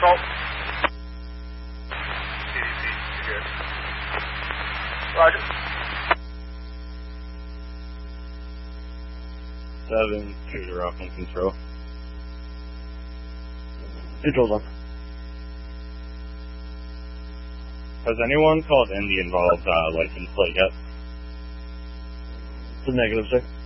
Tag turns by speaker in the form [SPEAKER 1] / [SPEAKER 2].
[SPEAKER 1] Salt.
[SPEAKER 2] CDC, you're good.
[SPEAKER 1] Roger.
[SPEAKER 3] 7, shooter off on control.
[SPEAKER 4] Control's on.
[SPEAKER 3] Has anyone called in the involved license plate yet?
[SPEAKER 4] It's a negative, sir.